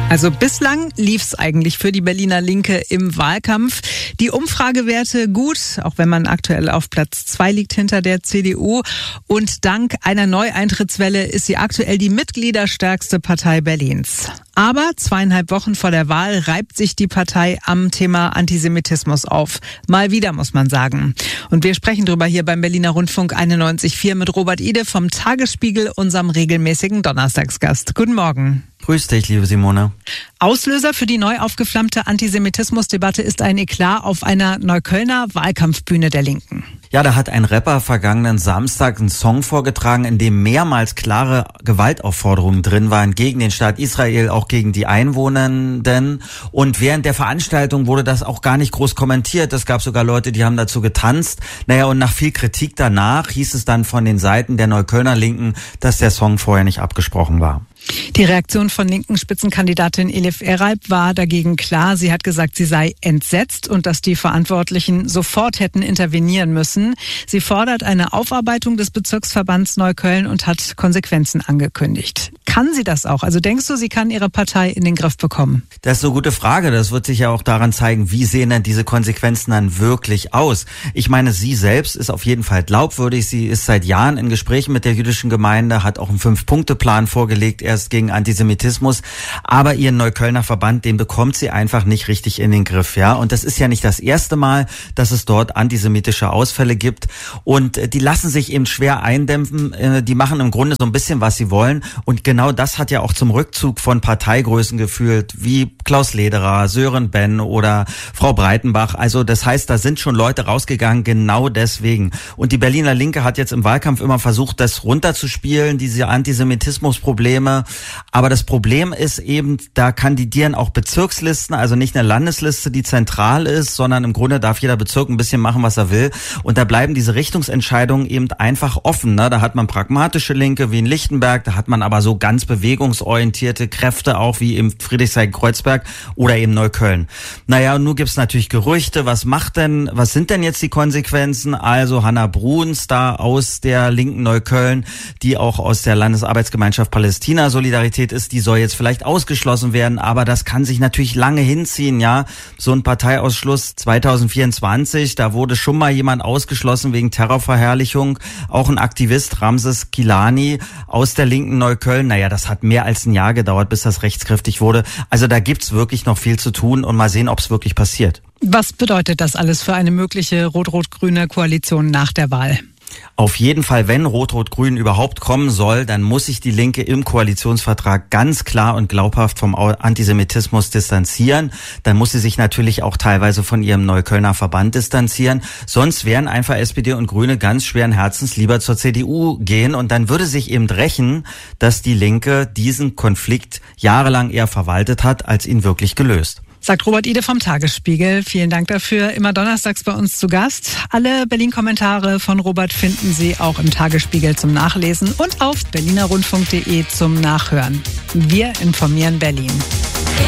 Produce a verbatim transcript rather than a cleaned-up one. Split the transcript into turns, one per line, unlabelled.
Also bislang lief's eigentlich für die Berliner Linke im Wahlkampf. Die Umfragewerte gut, auch wenn man aktuell auf Platz zwei liegt hinter der C D U. Und dank einer Neueintrittswelle ist sie aktuell die mitgliederstärkste Partei Berlins. Aber zweieinhalb Wochen vor der Wahl reibt sich die Partei am Thema Antisemitismus auf. Mal wieder, muss man sagen. Und wir sprechen drüber hier beim Berliner Rundfunk einundneunzig Komma vier mit Robert Ide vom Tagesspiegel, unserem regelmäßigen Donnerstagsgast. Guten Morgen.
Grüß dich, liebe Simone.
Auslöser für die neu aufgeflammte Antisemitismusdebatte ist ein Eklat auf einer Neuköllner Wahlkampfbühne der Linken.
Ja, da hat ein Rapper vergangenen Samstag einen Song vorgetragen, in dem mehrmals klare Gewaltaufforderungen drin waren gegen den Staat Israel, auch gegen die Einwohnenden. Und während der Veranstaltung wurde das auch gar nicht groß kommentiert. Es gab sogar Leute, die haben dazu getanzt. Naja, und nach viel Kritik danach hieß es dann von den Seiten der Neuköllner Linken, dass der Song vorher nicht abgesprochen war.
Die Reaktion von linken Spitzenkandidatin Elif Eralp war dagegen klar. Sie hat gesagt, sie sei entsetzt und dass die Verantwortlichen sofort hätten intervenieren müssen. Sie fordert eine Aufarbeitung des Bezirksverbands Neukölln und hat Konsequenzen angekündigt. Kann sie das auch? Also denkst du, sie kann ihre Partei in den Griff bekommen?
Das ist eine gute Frage. Das wird sich ja auch daran zeigen, wie sehen denn diese Konsequenzen dann wirklich aus? Ich meine, sie selbst ist auf jeden Fall glaubwürdig. Sie ist seit Jahren in Gesprächen mit der jüdischen Gemeinde, hat auch einen Fünf-Punkte-Plan vorgelegt, erst gegen Antisemitismus. Aber ihren Neuköllner Verband, den bekommt sie einfach nicht richtig in den Griff, ja. Und das ist ja nicht das erste Mal, dass es dort antisemitische Ausfälle gibt. Und die lassen sich eben schwer eindämpfen. Die machen im Grunde so ein bisschen, was sie wollen. Und genau das hat ja auch zum Rückzug von Parteigrößen geführt, wie Klaus Lederer, Sören Ben oder Frau Breitenbach. Also das heißt, da sind schon Leute rausgegangen, genau deswegen. Und die Berliner Linke hat jetzt im Wahlkampf immer versucht, das runterzuspielen, diese Antisemitismusprobleme. Aber das Problem ist eben, da kandidieren auch Bezirkslisten, also nicht eine Landesliste, die zentral ist, sondern im Grunde darf jeder Bezirk ein bisschen machen, was er will. Und da bleiben diese Richtungsentscheidungen eben einfach offen. Ne? Da hat man pragmatische Linke wie in Lichtenberg, da hat man aber so ganz bewegungsorientierte Kräfte auch wie im Friedrichshain-Kreuzberg oder eben Neukölln. Naja, und nun gibt's natürlich Gerüchte. Was macht denn, was sind denn jetzt die Konsequenzen? Also Hanna Bruns da aus der linken Neukölln, die auch aus der Landesarbeitsgemeinschaft Palästina Solidarität ist, die soll jetzt vielleicht ausgeschlossen werden, aber das kann sich natürlich lange hinziehen, ja. So ein Parteiausschluss zwanzig vierundzwanzig, da wurde schon mal jemand ausgeschlossen wegen Terrorverherrlichung, auch ein Aktivist, Ramses Kilani aus der linken Neukölln. Naja, das hat mehr als ein Jahr gedauert, bis das rechtskräftig wurde. Also da gibt's wirklich noch viel zu tun und mal sehen, ob es wirklich passiert.
Was bedeutet das alles für eine mögliche rot-rot-grüne Koalition nach der Wahl?
Auf jeden Fall, wenn Rot-Rot-Grün überhaupt kommen soll, dann muss sich die Linke im Koalitionsvertrag ganz klar und glaubhaft vom Antisemitismus distanzieren. Dann muss sie sich natürlich auch teilweise von ihrem Neuköllner Verband distanzieren. Sonst wären einfach S P D und Grüne ganz schweren Herzens lieber zur C D U gehen. Und dann würde sich eben rächen, dass die Linke diesen Konflikt jahrelang eher verwaltet hat, als ihn wirklich gelöst.
Sagt Robert Ide vom Tagesspiegel. Vielen Dank dafür. Immer donnerstags bei uns zu Gast. Alle Berlin-Kommentare von Robert finden Sie auch im Tagesspiegel zum Nachlesen und auf berliner rundfunk punkt de zum Nachhören. Wir informieren Berlin.